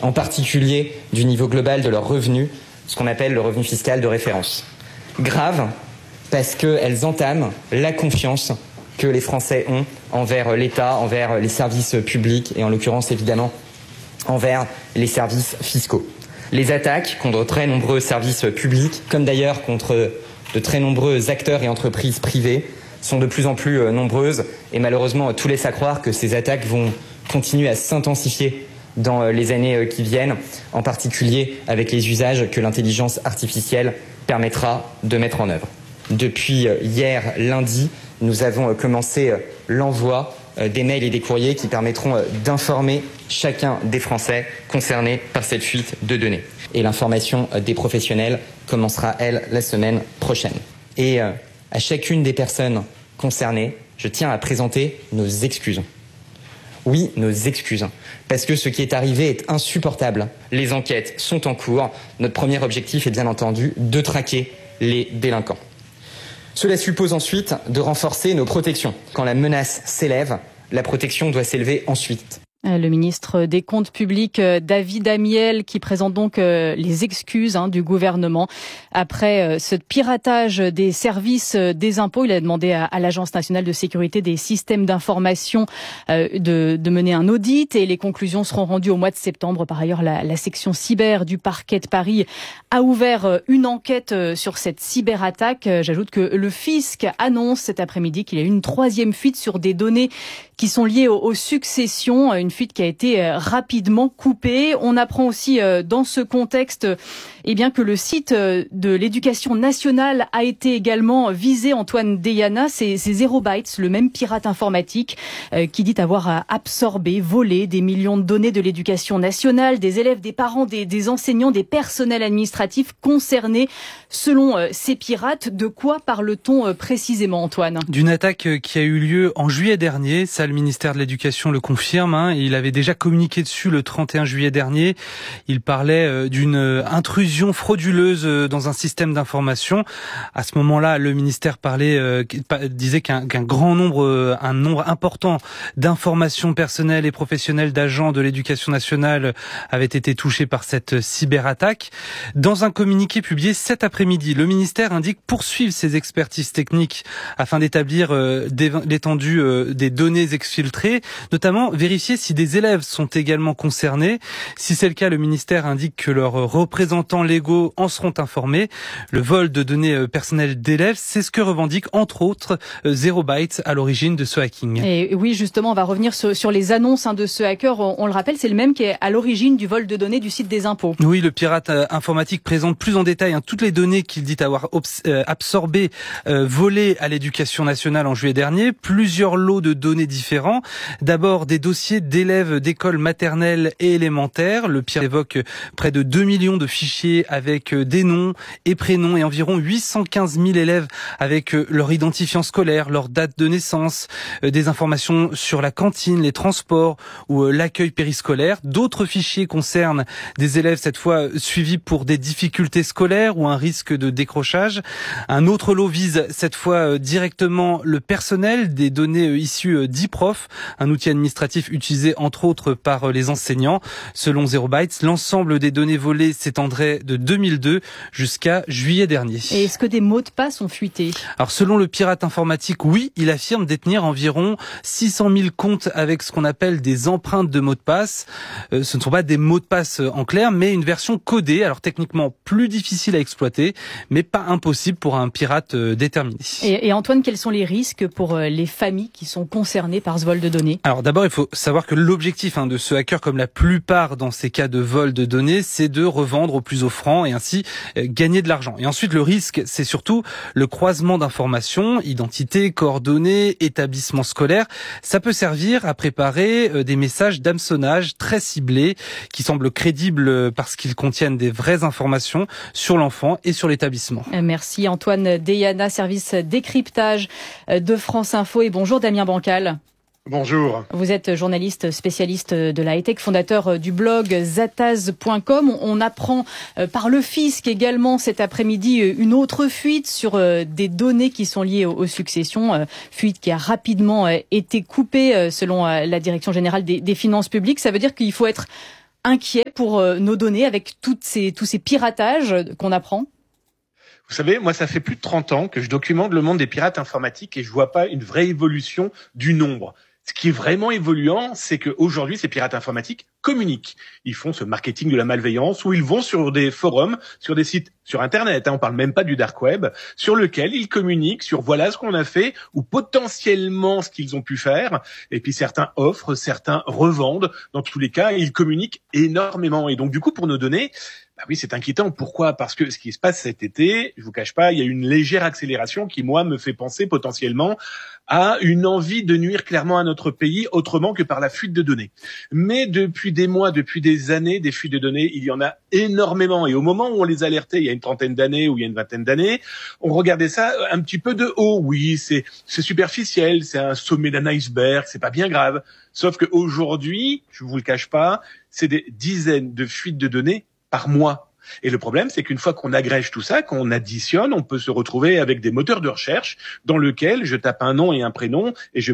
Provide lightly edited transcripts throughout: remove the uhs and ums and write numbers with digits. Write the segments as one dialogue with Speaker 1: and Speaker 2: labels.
Speaker 1: en particulier du niveau global de leurs revenus, ce qu'on appelle le revenu fiscal de référence. Grave, parce qu'elles entament la confiance que les Français ont envers l'État, envers les services publics et en l'occurrence évidemment envers les services fiscaux. Les attaques contre de très nombreux services publics, comme d'ailleurs contre de très nombreux acteurs et entreprises privées, sont de plus en plus nombreuses et malheureusement tout laisse à croire que ces attaques vont continuer à s'intensifier dans les années qui viennent, en particulier avec les usages que l'intelligence artificielle permettra de mettre en œuvre. Depuis hier lundi, nous avons commencé l'envoi des mails et des courriers qui permettront d'informer chacun des Français concernés par cette fuite de données. Et l'information des professionnels commencera, elle, la semaine prochaine. Et à chacune des personnes concernées, je tiens à présenter nos excuses. Oui, nos excuses. Parce que ce qui est arrivé est insupportable. Les enquêtes sont en cours. Notre premier objectif est bien entendu de traquer les délinquants. Cela suppose ensuite de renforcer nos protections. Quand la menace s'élève, la protection doit s'élever ensuite.
Speaker 2: Le ministre des Comptes publics, David Amiel, qui présente donc les excuses du gouvernement. Après ce piratage des services des impôts, il a demandé à l'Agence nationale de sécurité des systèmes d'information de mener un audit et les conclusions seront rendues au mois de septembre. Par ailleurs, la section cyber du parquet de Paris a ouvert une enquête sur cette cyberattaque. J'ajoute que le fisc annonce cet après-midi qu'il y a eu une troisième fuite sur des données qui sont liées aux successions, une fuite qui a été rapidement coupée. On apprend aussi dans ce contexte que le site de l'éducation nationale a été également visé. Antoine Deyana, c'est Zero Bytes, le même pirate informatique qui dit avoir absorbé, volé des millions de données de l'éducation nationale, des élèves, des parents, des enseignants, des personnels administratifs concernés. Selon ces pirates, de quoi parle-t-on précisément, Antoine ?
Speaker 3: D'une attaque qui a eu lieu en juillet dernier. Ça, le ministère de l'Éducation le confirme. Il avait déjà communiqué dessus le 31 juillet dernier. Il parlait d'une intrusion frauduleuse dans un système d'information. À ce moment-là, le ministère disait qu'un nombre important d'informations personnelles et professionnelles d'agents de l'Éducation nationale avaient été touchés par cette cyberattaque. Dans un communiqué publié cet après-midi, le ministère indique poursuivre ses expertises techniques afin d'établir l'étendue des données exfiltrées, notamment vérifier si des élèves sont également concernés. Si c'est le cas, le ministère indique que leurs représentants légaux en seront informés. Le vol de données personnelles d'élèves, c'est ce que revendique entre autres Zero Bytes à l'origine de ce hacking.
Speaker 2: Et oui, justement, on va revenir sur les annonces de ce hacker. On le rappelle, c'est le même qui est à l'origine du vol de données du site des impôts.
Speaker 3: Oui, le pirate informatique présente plus en détail toutes les données qu'il dit avoir absorbées, volées à l'Éducation nationale en juillet dernier. Plusieurs lots de données différents. D'abord, des dossiers d'élèves d'écoles maternelles et élémentaires. Le pirate évoque près de 2 millions de fichiers avec des noms et prénoms et environ 815 000 élèves avec leur identifiant scolaire, leur date de naissance, des informations sur la cantine, les transports ou l'accueil périscolaire. D'autres fichiers concernent des élèves cette fois suivis pour des difficultés scolaires ou un risque de décrochage. Un autre lot vise cette fois directement le personnel, des données issues d'e-prof, un outil administratif utilisé entre autres par les enseignants. Selon Zero Bytes, l'ensemble des données volées s'étendrait de 2002 jusqu'à juillet dernier.
Speaker 2: Et est-ce que des mots de passe ont fuité ?
Speaker 3: Alors selon le pirate informatique, oui, il affirme détenir environ 600 000 comptes avec ce qu'on appelle des empreintes de mots de passe. Ce ne sont pas des mots de passe en clair, mais une version codée, alors techniquement plus difficile à exploiter, mais pas impossible pour un pirate déterminé.
Speaker 2: Et Antoine, quels sont les risques pour les familles qui sont concernées par ce vol de données ?
Speaker 3: Alors d'abord, il faut savoir que l'objectif de ce hacker, comme la plupart dans ces cas de vol de données, c'est de revendre au plus offrant et ainsi gagner de l'argent. Et ensuite, le risque, c'est surtout le croisement d'informations, identité, coordonnées, établissement scolaire. Ça peut servir à préparer des messages d'hameçonnage très ciblés qui semblent crédibles parce qu'ils contiennent des vraies informations sur l'enfant et sur l'établissement.
Speaker 2: Merci Antoine Deyana, service décryptage de France Info, et bonjour Damien Bancal.
Speaker 4: Bonjour.
Speaker 2: Vous êtes journaliste spécialiste de la high-tech, fondateur du blog zataz.com. On apprend par le fisc également cet après-midi une autre fuite sur des données qui sont liées aux successions. Fuite qui a rapidement été coupée selon la Direction générale des finances publiques. Ça veut dire qu'il faut être inquiet pour nos données avec tous ces piratages qu'on apprend?
Speaker 4: Vous savez, moi, ça fait plus de 30 ans que je documente le monde des pirates informatiques et je vois pas une vraie évolution du nombre. Ce qui est vraiment évoluant, c'est qu'aujourd'hui, ces pirates informatiques communiquent. Ils font ce marketing de la malveillance où ils vont sur des forums, sur des sites, sur Internet, on parle même pas du dark web, sur lequel ils communiquent sur voilà ce qu'on a fait ou potentiellement ce qu'ils ont pu faire. Et puis certains offrent, certains revendent. Dans tous les cas, ils communiquent énormément. Et donc, du coup, pour nos données, bah oui, c'est inquiétant. Pourquoi ? Parce que ce qui se passe cet été, je vous cache pas, il y a une légère accélération qui, moi, me fait penser potentiellement à une envie de nuire clairement à notre pays autrement que par la fuite de données. Mais depuis des mois, depuis des années, des fuites de données, il y en a énormément. Et au moment où on les alertait, il y a une trentaine d'années ou il y a une vingtaine d'années, on regardait ça un petit peu de haut. Oui, c'est superficiel, c'est un sommet d'un iceberg, c'est pas bien grave. Sauf qu'aujourd'hui, je vous le cache pas, c'est des dizaines de fuites de données par mois. Et le problème, c'est qu'une fois qu'on agrège tout ça, qu'on additionne, on peut se retrouver avec des moteurs de recherche dans lesquels je tape un nom et un prénom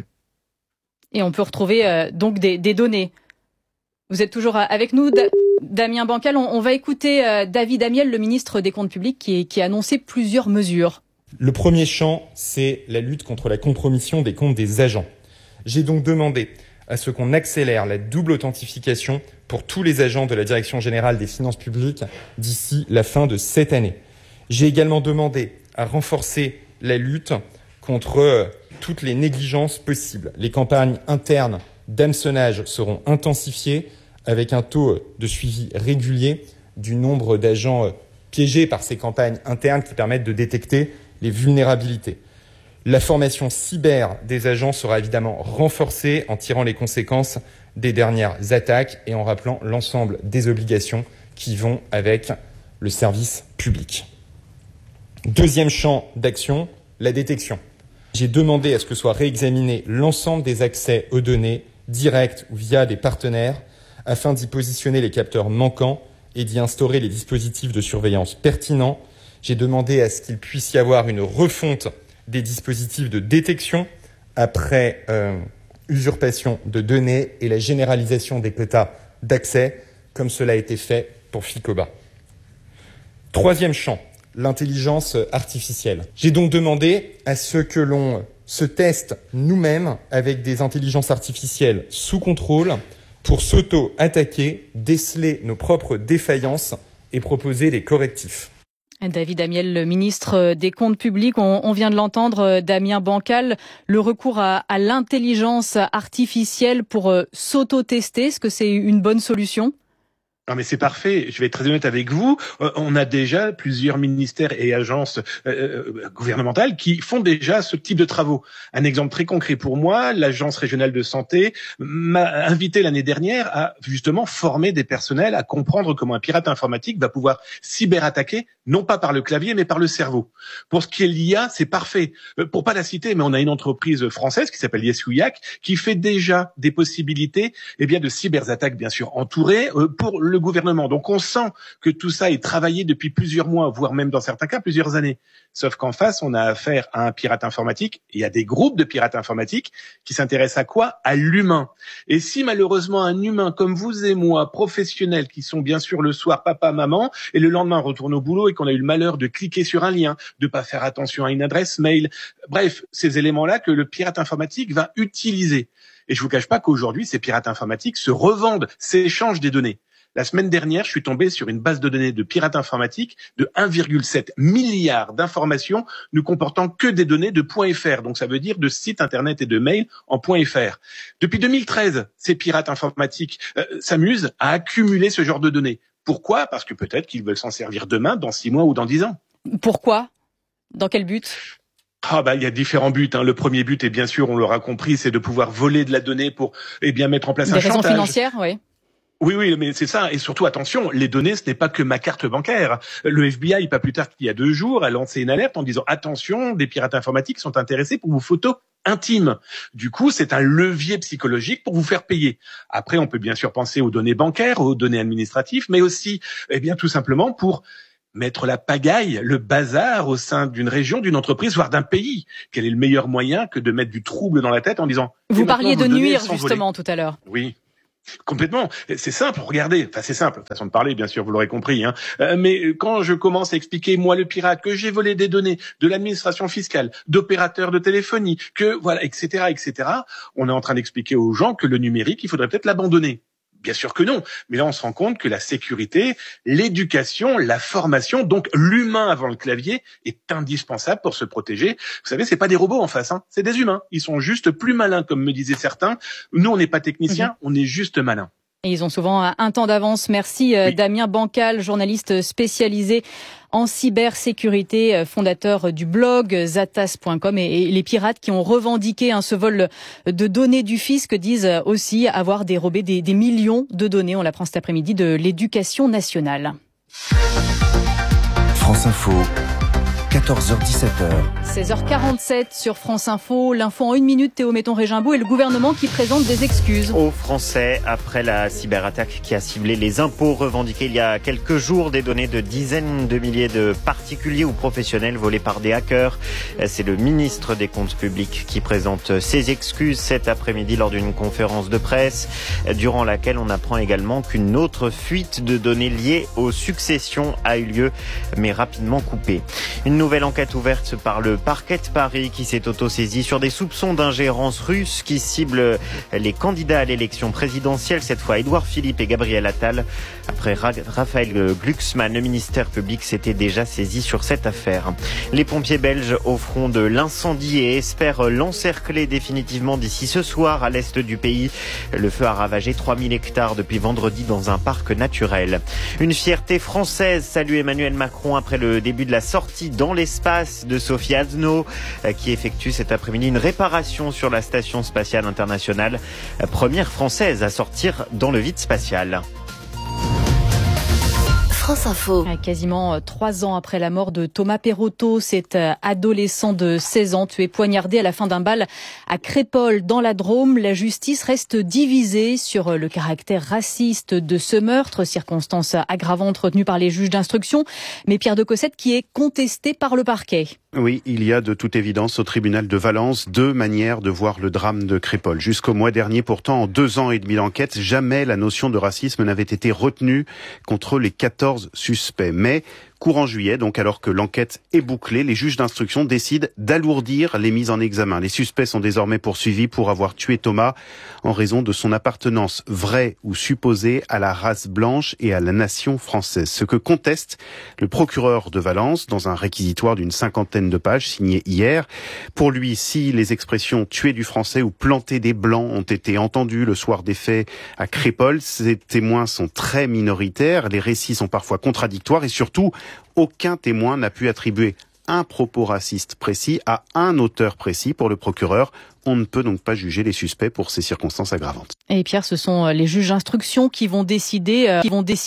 Speaker 2: et on peut retrouver donc des données. Vous êtes toujours avec nous, Damien Bancal. On va écouter David Amiel, le ministre des Comptes publics, qui a annoncé plusieurs mesures.
Speaker 5: Le premier champ, c'est la lutte contre la compromission des comptes des agents. J'ai donc demandé à ce qu'on accélère la double authentification pour tous les agents de la Direction générale des finances publiques d'ici la fin de cette année. J'ai également demandé à renforcer la lutte contre toutes les négligences possibles. Les campagnes internes d'hameçonnage seront intensifiées avec un taux de suivi régulier du nombre d'agents piégés par ces campagnes internes qui permettent de détecter les vulnérabilités. La formation cyber des agents sera évidemment renforcée en tirant les conséquences des dernières attaques et en rappelant l'ensemble des obligations qui vont avec le service public. Deuxième champ d'action, la détection. J'ai demandé à ce que soit réexaminé l'ensemble des accès aux données, directs ou via des partenaires, afin d'y positionner les capteurs manquants et d'y instaurer les dispositifs de surveillance pertinents. J'ai demandé à ce qu'il puisse y avoir une refonte des dispositifs de détection après usurpation de données et la généralisation des quotas d'accès, comme cela a été fait pour Ficoba. Troisième champ, l'intelligence artificielle. J'ai donc demandé à ce que l'on se teste nous-mêmes avec des intelligences artificielles sous contrôle pour s'auto-attaquer, déceler nos propres défaillances et proposer des correctifs.
Speaker 2: David Amiel, le ministre des Comptes publics, on vient de l'entendre, Damien Bancal, le recours à l'intelligence artificielle pour s'auto-tester, est-ce que c'est une bonne solution ?
Speaker 4: Non mais c'est parfait, je vais être très honnête avec vous, on a déjà plusieurs ministères et agences gouvernementales qui font déjà ce type de travaux. Un exemple très concret pour moi, l'Agence régionale de santé m'a invité l'année dernière à justement former des personnels à comprendre comment un pirate informatique va pouvoir cyberattaquer, non pas par le clavier mais par le cerveau. Pour ce qui est l'IA, c'est parfait. Pour pas la citer, mais on a une entreprise française qui s'appelle Yesuyak qui fait déjà des possibilités de cyberattaques bien sûr entourées pour le gouvernement. Donc on sent que tout ça est travaillé depuis plusieurs mois, voire même dans certains cas plusieurs années. Sauf qu'en face, on a affaire à un pirate informatique. Il y a des groupes de pirates informatiques qui s'intéressent à quoi ? À l'humain. Et si malheureusement un humain comme vous et moi, professionnels, qui sont bien sûr le soir papa, maman, et le lendemain on retourne au boulot et qu'on a eu le malheur de cliquer sur un lien, de pas faire attention à une adresse mail, bref, ces éléments-là que le pirate informatique va utiliser. Et je vous cache pas qu'aujourd'hui, ces pirates informatiques se revendent, s'échangent des données. La semaine dernière, je suis tombé sur une base de données de pirates informatiques de 1,7 milliard d'informations ne comportant que des données de .fr. Donc ça veut dire de sites internet et de mails en .fr. Depuis 2013, ces pirates informatiques s'amusent à accumuler ce genre de données. Pourquoi ? Parce que peut-être qu'ils veulent s'en servir demain, dans 6 mois ou dans 10 ans.
Speaker 2: Pourquoi ? Dans quel but ?
Speaker 4: Il y a différents buts. Le premier but, et bien sûr, on l'aura compris, c'est de pouvoir voler de la donnée pour mettre en place un chantage.
Speaker 2: Des raisons financières, oui.
Speaker 4: Oui, mais c'est ça. Et surtout, attention, les données, ce n'est pas que ma carte bancaire. Le FBI, pas plus tard qu'il y a 2 jours, a lancé une alerte en disant « Attention, des pirates informatiques sont intéressés pour vos photos intimes ». Du coup, c'est un levier psychologique pour vous faire payer. Après, on peut bien sûr penser aux données bancaires, aux données administratives, mais aussi, tout simplement pour mettre la pagaille, le bazar au sein d'une région, d'une entreprise, voire d'un pays. Quel est le meilleur moyen que de mettre du trouble dans la tête en disant...
Speaker 2: Vous parliez de nuire, justement, tout à l'heure.
Speaker 4: Oui. Complètement. C'est simple, regardez. Enfin, c'est simple, façon de parler, bien sûr, vous l'aurez compris. Mais quand je commence à expliquer, moi, le pirate, que j'ai volé des données de l'administration fiscale, d'opérateurs de téléphonie, que voilà, etc., on est en train d'expliquer aux gens que le numérique, il faudrait peut-être l'abandonner. Bien sûr que non. Mais là, on se rend compte que la sécurité, l'éducation, la formation, donc l'humain avant le clavier, est indispensable pour se protéger. Vous savez, c'est pas des robots en face, c'est des humains. Ils sont juste plus malins, comme me disaient certains. Nous, on n'est pas techniciens, on est juste malins.
Speaker 2: Et ils ont souvent un temps d'avance. Merci oui. Damien Bancal, journaliste spécialisé en cybersécurité, fondateur du blog zatas.com, et les pirates qui ont revendiqué ce vol de données du fisc disent aussi avoir dérobé des millions de données. On l'apprend cet après-midi de l'Éducation nationale.
Speaker 6: France Info. 14h-17h.
Speaker 2: 16h47 sur France Info. L'info en 1 minute, Théo Metton-Régimbaud et le gouvernement qui présente des excuses
Speaker 7: aux Français après la cyberattaque qui a ciblé les impôts revendiqués il y a quelques jours, des données de dizaines de milliers de particuliers ou professionnels volés par des hackers. C'est le ministre des Comptes publics qui présente ses excuses cet après-midi lors d'une conférence de presse, durant laquelle on apprend également qu'une autre fuite de données liées aux successions a eu lieu, mais rapidement coupée. Une nouvelle enquête ouverte par le parquet de Paris qui s'est auto-saisi sur des soupçons d'ingérence russe qui ciblent les candidats à l'élection présidentielle, cette fois Édouard Philippe et Gabriel Attal. Après Raphaël Glucksmann, le ministère public s'était déjà saisi sur cette affaire. Les pompiers belges au front de l'incendie et espèrent l'encercler définitivement d'ici ce soir à l'est du pays. Le feu a ravagé 3000 hectares depuis vendredi dans un parc naturel. Une fierté française, salue Emmanuel Macron après le début de la sortie dans l'espace de Sophie Azno, qui effectue cet après-midi une réparation sur la station spatiale internationale, première française à sortir dans le vide spatial.
Speaker 2: France Info. Quasiment 3 ans après la mort de Thomas Perotto, cet adolescent de 16 ans tué poignardé à la fin d'un bal à Crépol dans la Drôme, la justice reste divisée sur le caractère raciste de ce meurtre, circonstance aggravante retenue par les juges d'instruction, mais Pierre de Cossette qui est contesté par le parquet.
Speaker 8: Oui, il y a de toute évidence au tribunal de Valence 2 manières de voir le drame de Crépol. Jusqu'au mois dernier, pourtant, en 2 ans et demi d'enquête, jamais la notion de racisme n'avait été retenue contre les 14 suspects. Mais courant juillet, donc alors que l'enquête est bouclée, les juges d'instruction décident d'alourdir les mises en examen. Les suspects sont désormais poursuivis pour avoir tué Thomas en raison de son appartenance vraie ou supposée à la race blanche et à la nation française. Ce que conteste le procureur de Valence dans un réquisitoire d'une 50aine de pages signé hier. Pour lui, si les expressions tuer du français ou planter des blancs ont été entendues le soir des faits à Crépol, ces témoins sont très minoritaires, les récits sont parfois contradictoires et surtout, aucun témoin n'a pu attribuer un propos raciste précis à un auteur précis. Pour le procureur, on ne peut donc pas juger les suspects pour ces circonstances aggravantes.
Speaker 2: Et Pierre, ce sont les juges d'instruction qui vont décider,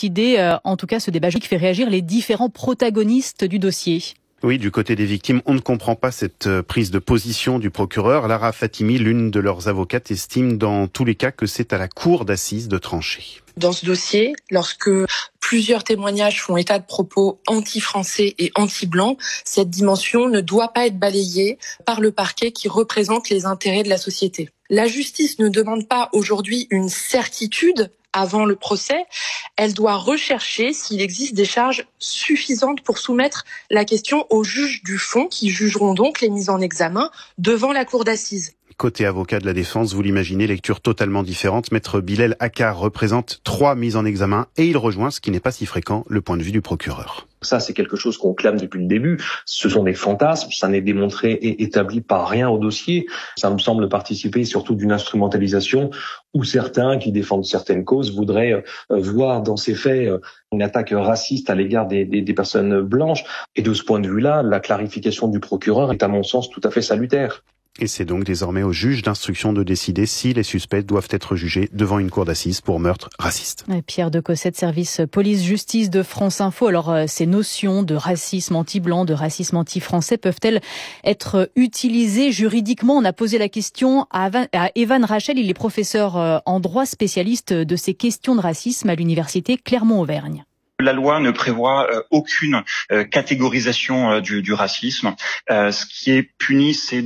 Speaker 2: en tout cas ce débat qui fait réagir les différents protagonistes du dossier.
Speaker 8: Oui, du côté des victimes, on ne comprend pas cette prise de position du procureur. Lara Fatimi, l'une de leurs avocates, estime dans tous les cas que c'est à la cour d'assises de trancher.
Speaker 9: Dans ce dossier, lorsque plusieurs témoignages font état de propos anti-français et anti-blancs, cette dimension ne doit pas être balayée par le parquet qui représente les intérêts de la société. La justice ne demande pas aujourd'hui une certitude avant le procès, elle doit rechercher s'il existe des charges suffisantes pour soumettre la question aux juges du fond qui jugeront donc les mises en examen devant la cour d'assises.
Speaker 8: Côté avocat de la défense, vous l'imaginez, lecture totalement différente. Maître Bilal Akkar représente 3 mises en examen et il rejoint, ce qui n'est pas si fréquent, le point de vue du procureur.
Speaker 10: Ça, c'est quelque chose qu'on clame depuis le début. Ce sont des fantasmes, ça n'est démontré et établi par rien au dossier. Ça me semble participer surtout d'une instrumentalisation où certains qui défendent certaines causes voudraient voir dans ces faits une attaque raciste à l'égard des personnes blanches. Et de ce point de vue-là, la clarification du procureur est à mon sens tout à fait salutaire.
Speaker 8: Et c'est donc désormais au juge d'instruction de décider si les suspects doivent être jugés devant une cour d'assises pour meurtre raciste.
Speaker 2: Pierre de Cossette, service police-justice de France Info. Alors, ces notions de racisme anti-blanc, de racisme anti-français peuvent-elles être utilisées juridiquement? On a posé la question à Evan Rachel, il est professeur en droit spécialiste de ces questions de racisme à l'université Clermont-Auvergne.
Speaker 11: La loi ne prévoit aucune catégorisation du racisme. Ce qui est puni, c'est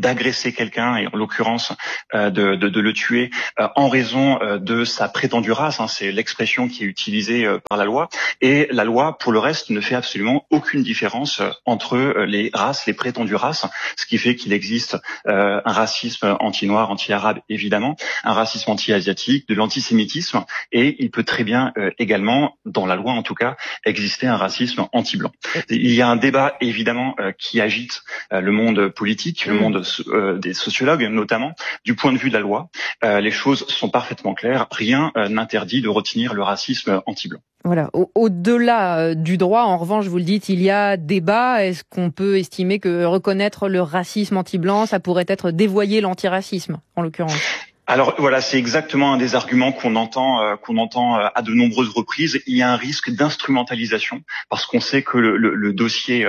Speaker 11: d'agresser quelqu'un et en l'occurrence de le tuer en raison de sa prétendue race. C'est l'expression qui est utilisée par la loi. Et la loi, pour le reste, ne fait absolument aucune différence entre les races, les prétendues races, ce qui fait qu'il existe un racisme anti-noir, anti-arabe évidemment, un racisme anti-asiatique, de l'antisémitisme, et il peut très bien également, dans la loi en tout cas, exister un racisme anti-blanc. Il y a un débat évidemment qui agite le monde politique, le monde des sociologues notamment. Du point de vue de la loi, les choses sont parfaitement claires. Rien n'interdit de retenir le racisme anti-blanc.
Speaker 12: Voilà. Au-delà du droit, en revanche, vous le dites, il y a débat. Est-ce qu'on peut estimer que reconnaître le racisme anti-blanc, ça pourrait être dévoyer l'antiracisme, en l'occurrence ?
Speaker 11: Alors voilà, c'est exactement un des arguments qu'on entend à de nombreuses reprises. Il y a un risque d'instrumentalisation parce qu'on sait que le dossier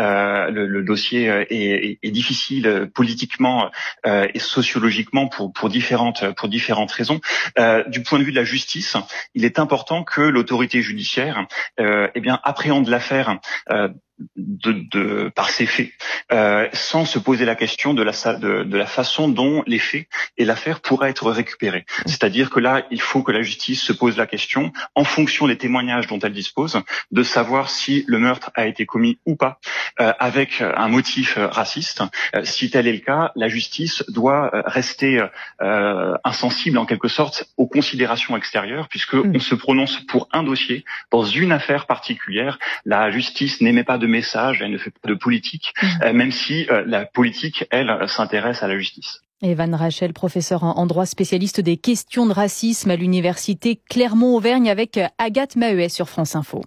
Speaker 11: est difficile politiquement et sociologiquement pour différentes raisons. Du point de vue de la justice, il est important que l'autorité judiciaire appréhende l'affaire par ses faits, sans se poser la question de la façon dont les faits et l'affaire pourraient être récupérés. C'est-à-dire que là, il faut que la justice se pose la question, en fonction des témoignages dont elle dispose, de savoir si le meurtre a été commis ou pas, avec un motif raciste. Si tel est le cas, la justice doit rester insensible en quelque sorte aux considérations extérieures, puisque on se prononce pour un dossier dans une affaire particulière. La justice n'émet pas de message, elle ne fait pas de politique, même si la politique, elle, s'intéresse à la justice.
Speaker 2: Evan Rachel, professeur en droit, spécialiste des questions de racisme à l'université Clermont-Auvergne avec Agathe Maheuet sur France Info.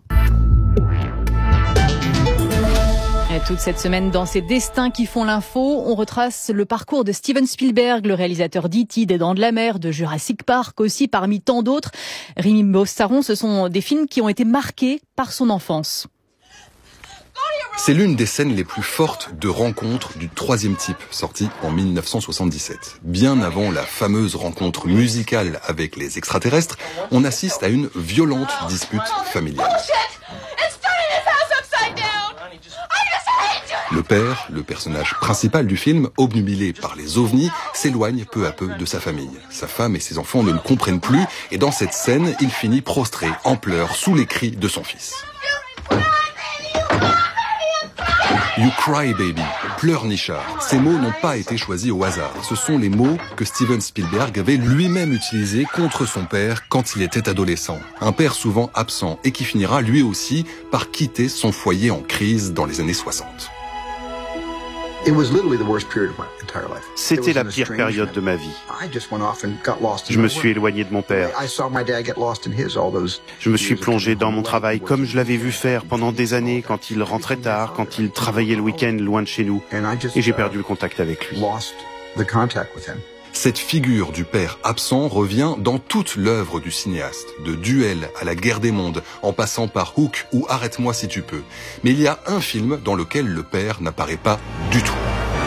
Speaker 2: Toute cette semaine, dans ces destins qui font l'info, on retrace le parcours de Steven Spielberg, le réalisateur d'E.T., des Dents de la Mer, de Jurassic Park aussi, parmi tant d'autres. Rémi Bossaron, ce sont des films qui ont été marqués par son enfance.
Speaker 13: C'est l'une des scènes les plus fortes de rencontre du troisième type, sorti en 1977. Bien avant la fameuse rencontre musicale avec les extraterrestres, on assiste à une violente dispute familiale. Le père, le personnage principal du film, obnubilé par les ovnis, s'éloigne peu à peu de sa famille. Sa femme et ses enfants ne le comprennent plus, et dans cette scène, il finit prostré, en pleurs, sous les cris de son fils. You cry baby, pleurnichard. Ces mots n'ont pas été choisis au hasard. Ce sont les mots que Steven Spielberg avait lui-même utilisés contre son père quand il était adolescent. Un père souvent absent et qui finira lui aussi par quitter son foyer en crise dans les années 60.
Speaker 8: C'était la pire période de ma vie. Je me suis éloigné de mon père. Je me suis plongé dans mon travail comme je l'avais vu faire pendant des années quand il rentrait tard, quand il travaillait le week-end loin de chez nous. Et j'ai perdu le contact avec lui.
Speaker 13: Cette figure du père absent revient dans toute l'œuvre du cinéaste, de Duel à La Guerre des Mondes, en passant par Hook ou Arrête-moi si tu peux. Mais il y a un film dans lequel le père n'apparaît pas du tout.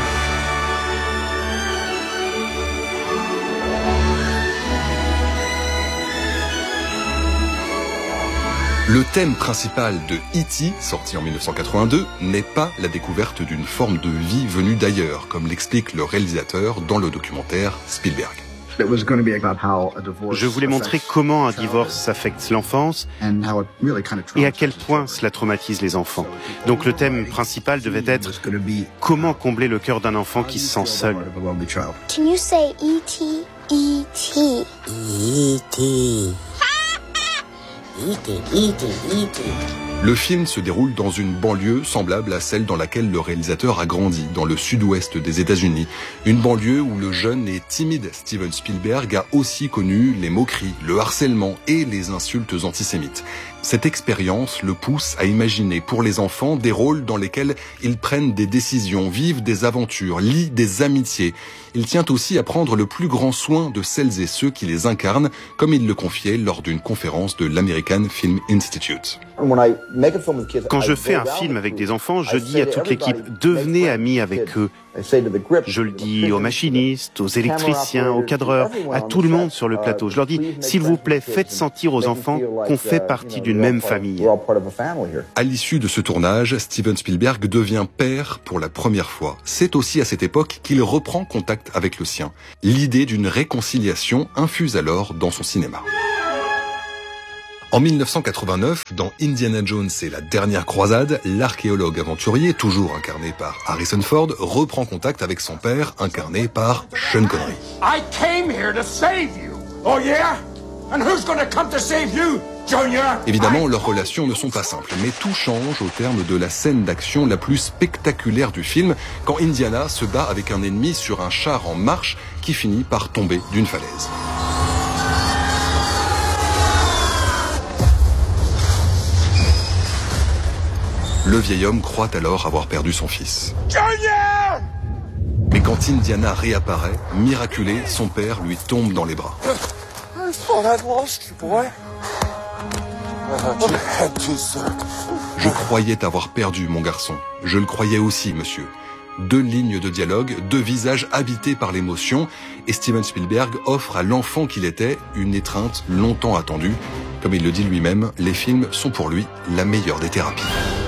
Speaker 13: Le thème principal de E.T., sorti en 1982, n'est pas la découverte d'une forme de vie venue d'ailleurs, comme l'explique le réalisateur dans le documentaire Spielberg.
Speaker 8: Je voulais montrer comment un divorce affecte l'enfance et à quel point cela traumatise les enfants. Donc le thème principal devait être comment combler le cœur d'un enfant qui se sent seul.
Speaker 14: Can you say E.T. E.T. E.T.
Speaker 13: Le film se déroule dans une banlieue semblable à celle dans laquelle le réalisateur a grandi, dans le sud-ouest des États-Unis. Une banlieue où le jeune et timide Steven Spielberg a aussi connu les moqueries, le harcèlement et les insultes antisémites. Cette expérience le pousse à imaginer pour les enfants des rôles dans lesquels ils prennent des décisions, vivent des aventures, lient des amitiés. Il tient aussi à prendre le plus grand soin de celles et ceux qui les incarnent, comme il le confiait lors d'une conférence de l'American American Film Institute.
Speaker 8: Quand je fais un film avec des enfants, je dis à toute l'équipe, devenez amis avec eux. Je le dis aux machinistes, aux électriciens, aux cadreurs, à tout le monde sur le plateau. Je leur dis, s'il vous plaît, faites sentir aux enfants qu'on fait partie d'une même famille.
Speaker 13: À l'issue de ce tournage, Steven Spielberg devient père pour la première fois. C'est aussi à cette époque qu'il reprend contact avec le sien. L'idée d'une réconciliation infuse alors dans son cinéma. En 1989, dans Indiana Jones et la dernière croisade, l'archéologue aventurier, toujours incarné par Harrison Ford, reprend contact avec son père, incarné par Sean Connery.
Speaker 15: I came here to save you. Oh yeah? And who's gonna come to save you, Junior?
Speaker 13: Évidemment, leurs relations ne sont pas simples, mais tout change au terme de la scène d'action la plus spectaculaire du film, quand Indiana se bat avec un ennemi sur un char en marche qui finit par tomber d'une falaise. Le vieil homme croit alors avoir perdu son fils.
Speaker 15: Junior!
Speaker 13: Mais quand Indiana réapparaît, miraculé, son père lui tombe dans les bras.
Speaker 15: I thought I'd lost you, boy. I thought you had to, sir.
Speaker 13: Je croyais t'avoir perdu, mon garçon. Je le croyais aussi, monsieur. 2 lignes de dialogue, 2 visages habités par l'émotion, et Steven Spielberg offre à l'enfant qu'il était une étreinte longtemps attendue. Comme il le dit lui-même, les films sont pour lui la meilleure des thérapies.